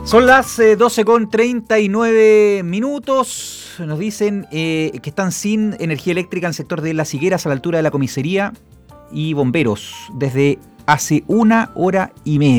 Son las 12:39. Nos dicen que están sin energía eléctrica en el sector de Las Higueras, a la altura de la comisaría, y bomberos desde hace 1 hora y media.